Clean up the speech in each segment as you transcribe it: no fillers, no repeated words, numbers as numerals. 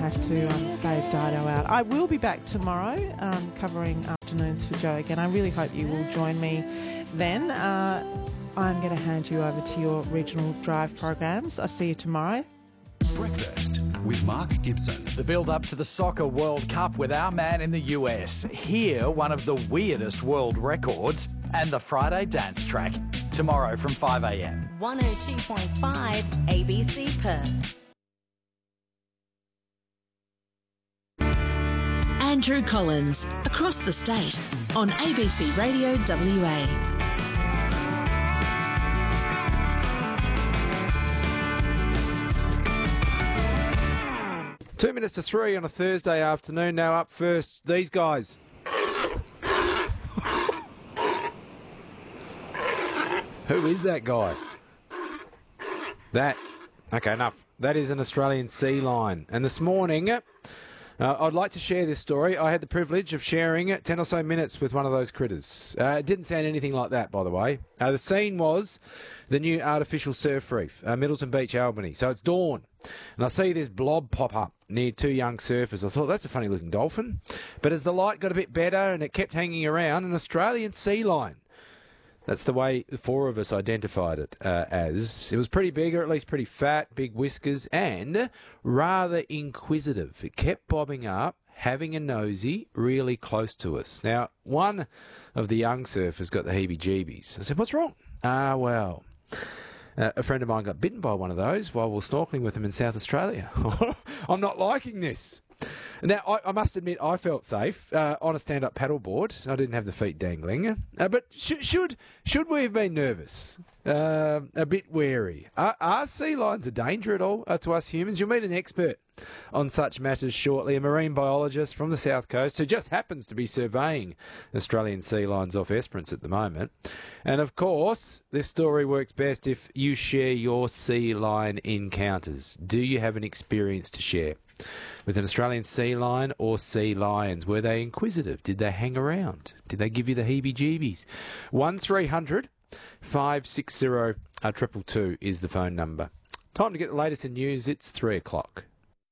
had to fade Dido out. I will be back tomorrow covering afternoons for Joe again. I really hope you will join me then. I'm going to hand you over to your regional drive programs. I'll see you tomorrow. Breakfast with Mark Gibson. The build-up to the Soccer World Cup with our man in the US. Here, one of the weirdest world records and the Friday dance track. Tomorrow from 5 a.m. 102.5 ABC Perth. Andrew Collins, across the state on ABC Radio WA. 2 minutes to 3 on a Thursday afternoon. Now up first, these guys. Who is that guy? Okay, enough. That is an Australian sea lion. And this morning, I'd like to share this story. I had the privilege of sharing 10 or so minutes with one of those critters. It didn't sound anything like that, by the way. The scene was the new artificial surf reef, Middleton Beach, Albany. So it's dawn, and I see this blob pop up near two young surfers. I thought, that's a funny-looking dolphin. But as the light got a bit better and it kept hanging around, an Australian sea lion. That's the way the four of us identified it as. It was pretty big, or at least pretty fat, big whiskers, and rather inquisitive. It kept bobbing up, having a nosy really close to us. Now, one of the young surfers got the heebie-jeebies. I said, what's wrong? Well, a friend of mine got bitten by one of those while we were snorkeling with him in South Australia. I'm not liking this. Now, I must admit, I felt safe on a stand-up paddleboard. I didn't have the feet dangling. But should we have been nervous? A bit wary. Are sea lions a danger at all to us humans? You'll meet an expert on such matters shortly, a marine biologist from the South Coast who just happens to be surveying Australian sea lions off Esperance at the moment. And, of course, this story works best if you share your sea lion encounters. Do you have an experience to share with an Australian sea lion or sea lions? Were they inquisitive? Did they hang around? Did they give you the heebie-jeebies? 1300 560 222 is the phone number. Time to get the latest in news. It's 3 o'clock.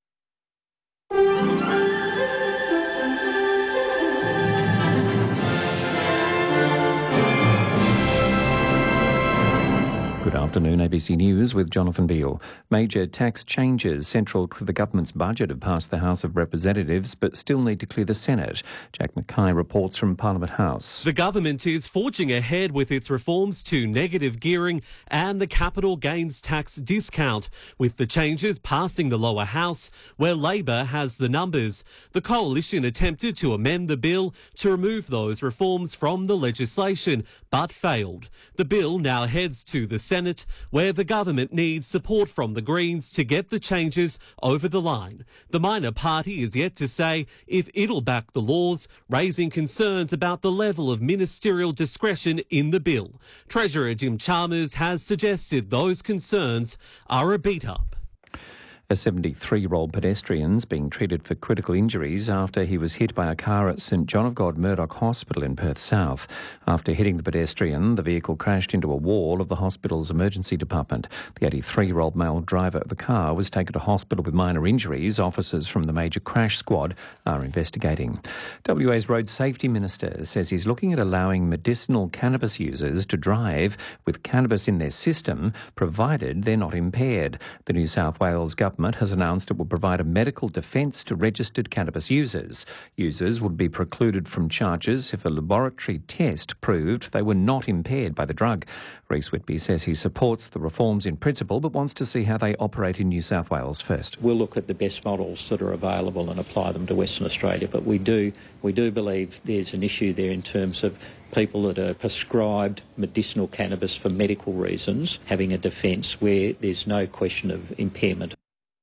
Good afternoon, ABC News with Jonathan Beale. Major tax changes central to the government's budget have passed the House of Representatives but still need to clear the Senate. Jack Mackay reports from Parliament House. The government is forging ahead with its reforms to negative gearing and the capital gains tax discount, with the changes passing the lower house, where Labor has the numbers. The coalition attempted to amend the bill to remove those reforms from the legislation, but failed. The bill now heads to the Senate, where the government needs support from the Greens to get the changes over the line. The minor party is yet to say if it'll back the laws, raising concerns about the level of ministerial discretion in the bill. Treasurer Jim Chalmers has suggested those concerns are a beat-up. A 73-year-old pedestrian's being treated for critical injuries after he was hit by a car at St John of God Murdoch Hospital in Perth South. After hitting the pedestrian, the vehicle crashed into a wall of the hospital's emergency department. The 83-year-old male driver of the car was taken to hospital with minor injuries. Officers from the major crash squad are investigating. WA's Road Safety Minister says he's looking at allowing medicinal cannabis users to drive with cannabis in their system, provided they're not impaired. The New South Wales government has announced it will provide a medical defence to registered cannabis users. Users would be precluded from charges if a laboratory test proved they were not impaired by the drug. Rhys Whitby says he supports the reforms in principle but wants to see how they operate in New South Wales first. We'll look at the best models that are available and apply them to Western Australia, but we do believe there's an issue there in terms of people that are prescribed medicinal cannabis for medical reasons having a defence where there's no question of impairment.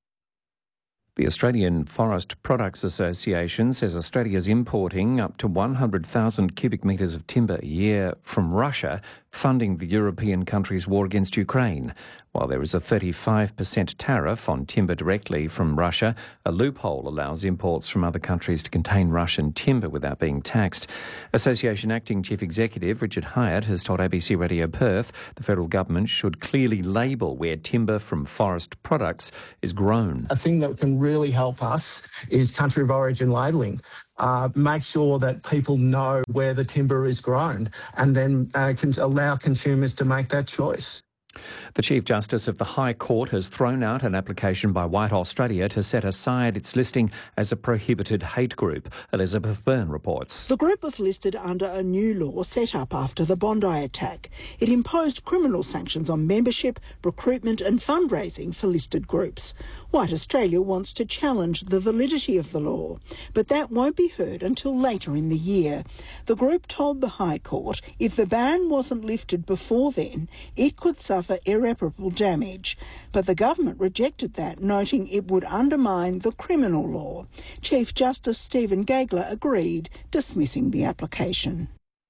The Australian Forest Products Association says Australia is importing up to 100,000 cubic metres of timber a year from Russia funding the European country's war against Ukraine. While there is a 35% tariff on timber directly from Russia, a loophole allows imports from other countries to contain Russian timber without being taxed. Association Acting Chief Executive Richard Hyatt has told ABC Radio Perth the federal government should clearly label where timber from forest products is grown. A thing that can really help us is country of origin labelling. Make sure that people know where the timber is grown and then can allow consumers to make that choice. The Chief Justice of the High Court has thrown out an application by White Australia to set aside its listing as a prohibited hate group. Elizabeth Byrne reports. The group was listed under a new law set up after the Bondi attack. It imposed criminal sanctions on membership, recruitment and fundraising for listed groups. White Australia wants to challenge the validity of the law, but that won't be heard until later in the year. The group told the High Court if the ban wasn't lifted before then, it could suffer irreparable damage. But the government rejected that, noting it would undermine the criminal law. Chief Justice Stephen Gageler agreed, dismissing the application.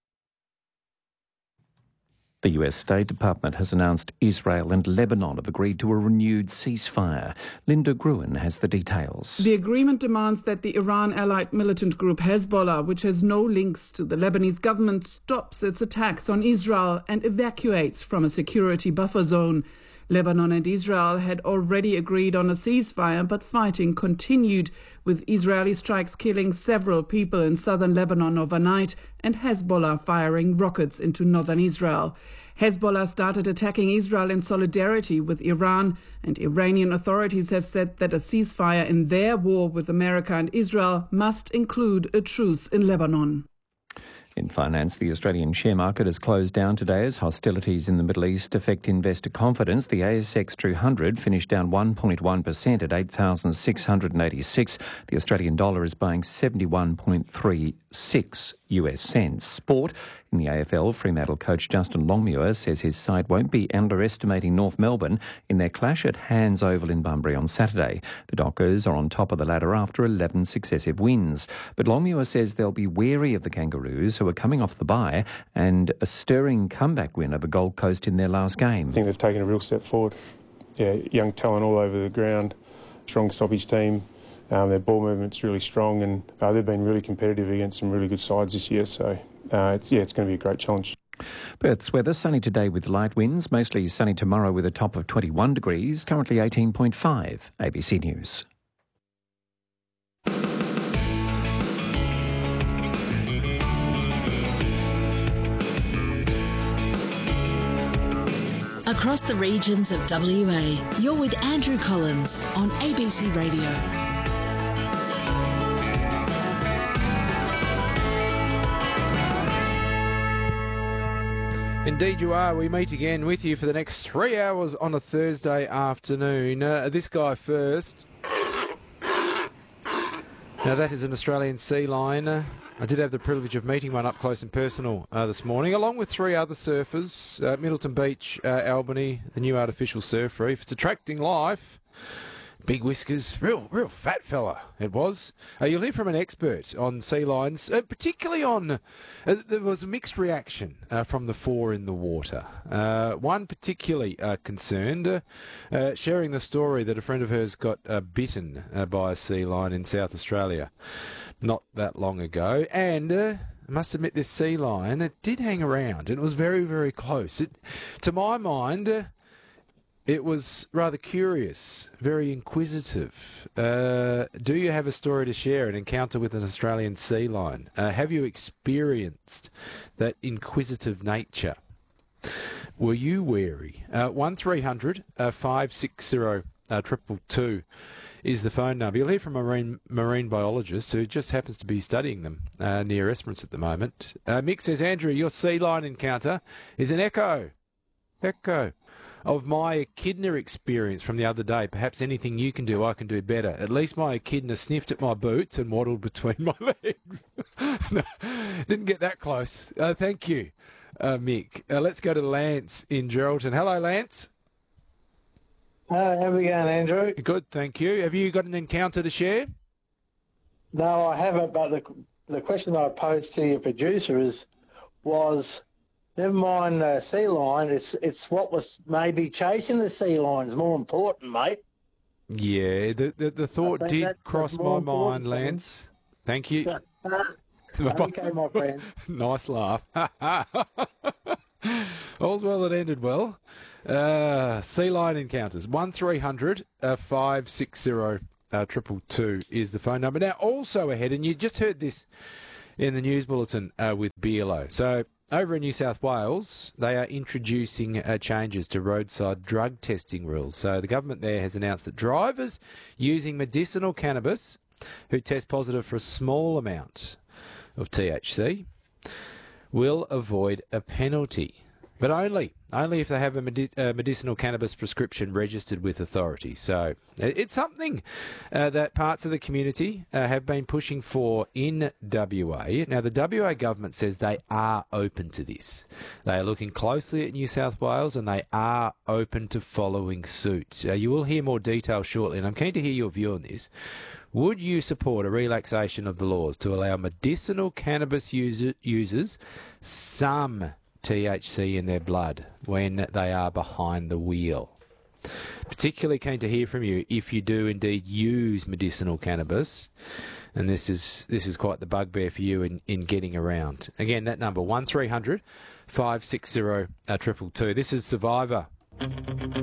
The US State Department has announced Israel and Lebanon have agreed to a renewed ceasefire. Linda Gruen has the details. The agreement demands that the Iran-allied militant group Hezbollah, which has no links to the Lebanese government, stops its attacks on Israel and evacuates from a security buffer zone. Lebanon and Israel had already agreed on a ceasefire, but fighting continued, with Israeli strikes killing several people in southern Lebanon overnight and Hezbollah firing rockets into northern Israel. Hezbollah started attacking Israel in solidarity with Iran, and Iranian authorities have said that a ceasefire in their war with America and Israel must include a truce in Lebanon. In finance, the Australian share market has closed down today as hostilities in the Middle East affect investor confidence. The ASX 200 finished down 1.1% at 8,686. The Australian dollar is buying 71.36 US cents. Sport. In the AFL, Fremantle coach Justin Longmuir says his side won't be underestimating North Melbourne in their clash at Hands Oval in Bunbury on Saturday. The Dockers are on top of the ladder after 11 successive wins. But Longmuir says they'll be wary of the Kangaroos, who are coming off the bye, and a stirring comeback win over Gold Coast in their last game. I think they've taken a real step forward. Yeah, young talent all over the ground, strong stoppage team. Their ball movement's really strong, and they've been really competitive against some really good sides this year. So, it's going to be a great challenge. Perth's weather, sunny today with light winds, mostly sunny tomorrow with a top of 21 degrees, currently 18.5. ABC News. Across the regions of WA, you're with Andrew Collins on ABC Radio. Indeed you are. We meet again with you for the next 3 hours on a Thursday afternoon. This guy first. Now that is an Australian sea lion. I did have the privilege of meeting one up close and personal this morning, along with 3 other surfers. Middleton Beach, Albany, the new artificial surf reef. It's attracting life. Big whiskers, real fat fella it was. You'll hear from an expert on sea lions, particularly on... there was a mixed reaction from the 4 in the water. One particularly concerned, sharing the story that a friend of hers got bitten by a sea lion in South Australia not that long ago. And I must admit, this sea lion, it did hang around. It was very, very close. To my mind... it was rather curious, very inquisitive. Do you have a story to share, an encounter with an Australian sea lion? Have you experienced that inquisitive nature? Were you wary? 1300 560 222 is the phone number. You'll hear from a marine biologist who just happens to be studying them near Esperance at the moment. Mick says, Andrew, your sea lion encounter is an echo of my echidna experience from the other day. Perhaps anything you can do, I can do better. At least my echidna sniffed at my boots and waddled between my legs. No, didn't get that close. Thank you, Mick. Let's go to Lance in Geraldton. Hello, Lance. How are we going, Andrew? Good, thank you. Have you got an encounter to share? No, I haven't, but the question I posed to your producer was Never mind sea lion. It's what was maybe chasing the sea lions more important, mate. Yeah, the thought did cross my mind, Lance. Thank you. Okay, my friend. Nice laugh. All's well that ended well. Sea lion encounters. 1300 560 222 is the phone number. Now, also ahead, and you just heard this in the news bulletin with BLO. So, over in New South Wales, they are introducing changes to roadside drug testing rules. So, the government there has announced that drivers using medicinal cannabis who test positive for a small amount of THC will avoid a penalty, but only if they have a medicinal cannabis prescription registered with authorities. So it's something that parts of the community have been pushing for in WA. Now, the WA government says they are open to this. They are looking closely at New South Wales and they are open to following suit. You will hear more detail shortly, and I'm keen to hear your view on this. Would you support a relaxation of the laws to allow medicinal cannabis users some THC in their blood when they are behind the wheel? Particularly keen to hear from you if you do indeed use medicinal cannabis, and this is quite the bugbear for you in getting around. Again, that number 1300 560 222. This is Survivor.